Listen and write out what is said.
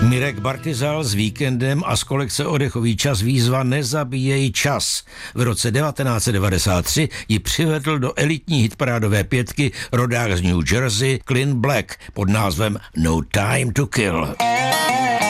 Mirek Bartyzal s Víkendem a z kolekce Oddechový čas výzva Nezabíjej čas. V roce 1993 ji přivedl do elitní hitparádové pětky rodák z New Jersey Clint Black pod názvem No Time to Kill.